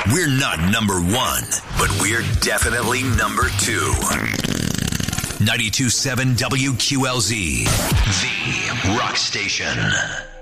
We're not number one, but we're definitely number two. 92.7 WQLZ, the rock station.